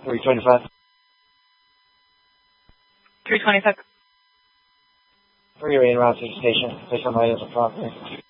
325. 325. For your en route to the station, place on items of property.